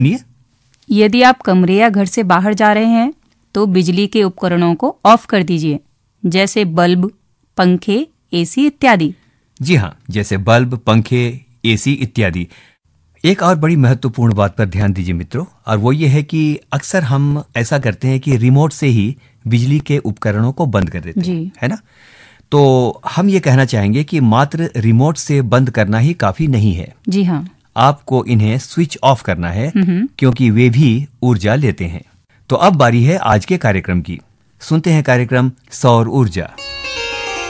यदि आप कमरे या घर से बाहर जा रहे हैं तो बिजली के उपकरणों को ऑफ कर दीजिए, जैसे बल्ब, पंखे, एसी इत्यादि। जी हाँ, जैसे बल्ब, पंखे, एसी इत्यादि। एक और बड़ी महत्वपूर्ण बात पर ध्यान दीजिए मित्रों, और वो ये है कि अक्सर हम ऐसा करते हैं कि रिमोट से ही बिजली के उपकरणों को बंद कर देते हैं, है ना? तो हम ये कहना चाहेंगे कि मात्र रिमोट से बंद करना ही काफी नहीं है। जी हाँ, आपको इन्हें स्विच ऑफ करना है, क्योंकि वे भी ऊर्जा लेते हैं। तो अब बारी है आज के कार्यक्रम की। सुनते हैं कार्यक्रम सौर ऊर्जा।